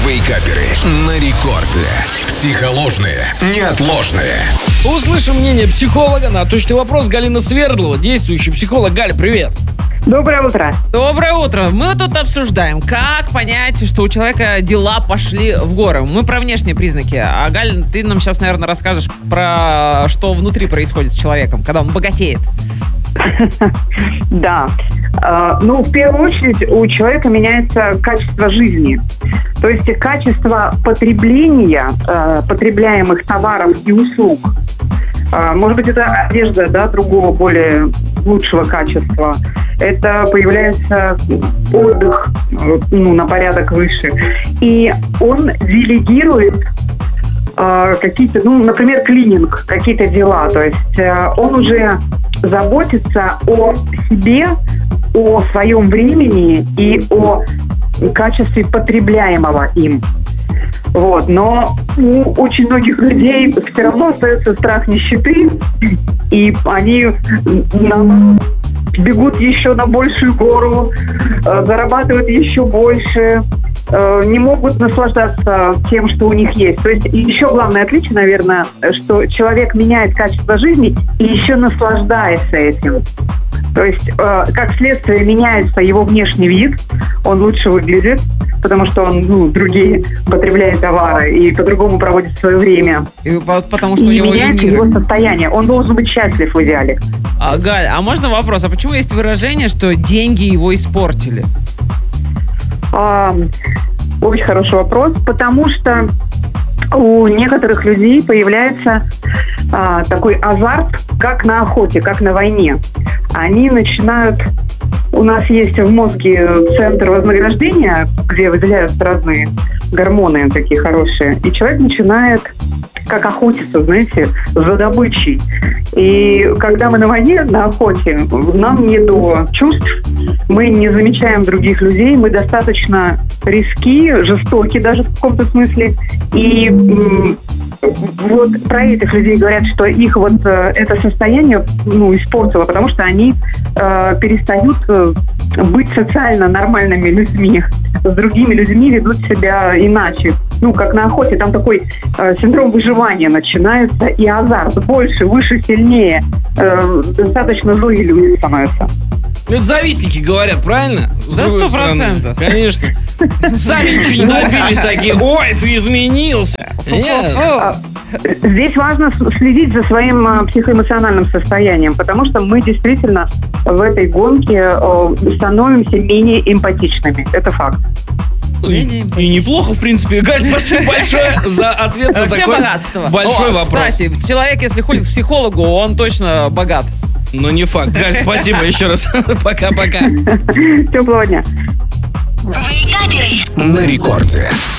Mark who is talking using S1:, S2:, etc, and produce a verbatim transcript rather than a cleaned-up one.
S1: Вейкаперы на рекорде. Психоложные, неотложные.
S2: Услышим мнение психолога на точный вопрос. Галина Свердлова, действующий психолог. Галя, привет.
S3: Доброе утро.
S4: Доброе утро. Мы тут обсуждаем, как понять, что у человека дела пошли в гору. Мы про внешние признаки. А, Галь, ты нам сейчас, наверное, расскажешь про что внутри происходит с человеком, когда он богатеет.
S3: Да. Ну, в первую очередь, у человека меняется качество жизни. То есть качество потребления потребляемых товаров и услуг. Может быть, это одежда, да, другого, более лучшего качества. Это появляется отдых, ну, на порядок выше. И он делегирует э, какие-то, ну, например, клининг, какие-то дела. То есть э, он уже заботится о себе, о своем времени и о качестве потребляемого им. Вот. Но у очень многих людей все равно остается страх нищеты, и они наоборот бегут еще на большую гору, зарабатывают еще больше, не могут наслаждаться тем, что у них есть. То есть еще главное отличие, наверное, что человек меняет качество жизни и еще наслаждается этим. То есть, как следствие, меняется его внешний вид, он лучше выглядит, потому что он, ну, другие потребляет товары и по-другому проводит свое время.
S4: И потому что
S3: и
S4: у него
S3: меняется
S4: ленивый.
S3: его состояние. Он должен быть счастлив в идеале.
S4: А, Галь, а можно вопрос? А почему есть выражение, что деньги его испортили?
S3: А, очень хороший вопрос, потому что у некоторых людей появляется а, такой азарт, как на охоте, как на войне. Они начинают... У нас есть в мозге центр вознаграждения, где выделяются разные гормоны такие хорошие. И человек начинает как охотиться, знаете, за добычей. И когда мы на войне, на охоте, нам не до чувств, мы не замечаем других людей, мы достаточно риски, жестоки даже в каком-то смысле. И м- вот про этих людей говорят, что их вот э, это состояние, ну, испортило, потому что они э, перестают э, быть социально нормальными людьми. С другими людьми ведут себя иначе. Ну, как на охоте, там такой э, синдром выживания начинается, и азарт больше, выше, сильнее. Э, достаточно злые люди становятся.
S2: Ну, это завистники говорят, правильно? С
S4: Да,
S2: другой
S4: сто
S2: стороны.
S4: процентов.
S2: Конечно. Сами ничего не добились такие. Ой, ты изменился. Нет.
S3: Здесь важно следить за своим э, психоэмоциональным состоянием, потому что мы действительно в этой гонке э, становимся менее эмпатичными. Это факт.
S2: И, и неплохо, в принципе. Галь, спасибо большое за ответ на
S4: Все
S2: такой
S4: богатство.
S2: большой
S4: О,
S2: вопрос.
S4: Кстати, человек, если ходит к психологу, он точно богат.
S2: Но не факт. Галь, спасибо еще раз. Пока-пока.
S3: Теплого дня.
S1: На рекорде.